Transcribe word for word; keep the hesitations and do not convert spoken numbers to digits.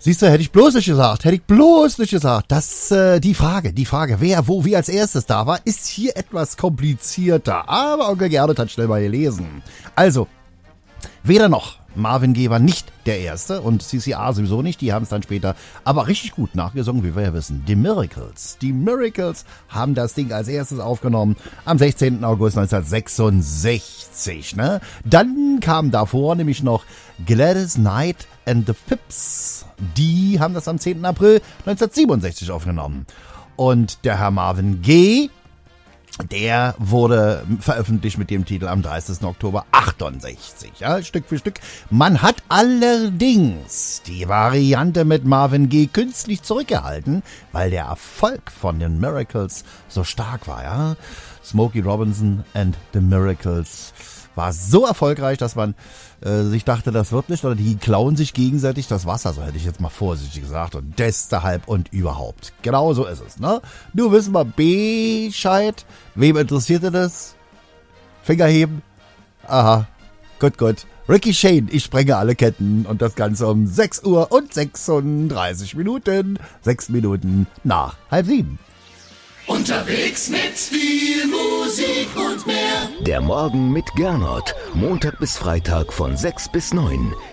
Siehst du, hätte ich bloß nicht gesagt, hätte ich bloß nicht gesagt. Das, äh, die Frage, die Frage, wer, wo, wie als erstes da war, ist hier etwas komplizierter. Aber Onkel Gernot hat schnell mal gelesen. Also, weder noch. Marvin Gaye war nicht der Erste und C C R sowieso nicht, die haben es dann später aber richtig gut nachgesungen, wie wir ja wissen. Die Miracles, die Miracles haben das Ding als erstes aufgenommen am sechzehnten August neunzehnhundertsechsundsechzig. Ne? Dann kam davor nämlich noch Gladys Knight and the Pips, die haben das am zehnten April neunzehnhundertsiebenundsechzig aufgenommen. Und der Herr Marvin Gaye, der wurde veröffentlicht mit dem Titel am dreißigsten Oktober achtundsechzig, ja, Stück für Stück. Man hat allerdings die Variante mit Marvin Gaye künstlich zurückgehalten, weil der Erfolg von den Miracles so stark war, ja. Smokey Robinson and the Miracles war so erfolgreich, dass man äh, sich dachte, das wird nicht, oder die klauen sich gegenseitig das Wasser, so hätte ich jetzt mal vorsichtig gesagt, und deshalb und überhaupt. Genau so ist es, ne? Nur wissen wir Bescheid. Wem interessierte das? Finger heben? Aha, gut, gut. Ricky Shane, ich sprenge alle Ketten, und das Ganze um sechs Uhr und sechsunddreißig Minuten. Sechs Minuten nach halb sieben. Unterwegs mit viel Musik und mehr. Der Morgen mit Gernot. Montag bis Freitag von sechs bis neun.